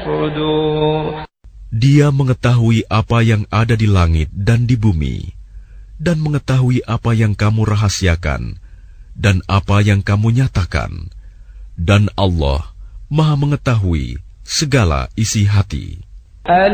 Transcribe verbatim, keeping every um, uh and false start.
Dia mengetahui apa yang ada di langit dan di bumi, dan mengetahui apa yang kamu rahasiakan dan apa yang kamu nyatakan. Dan Allah Maha mengetahui segala isi hati.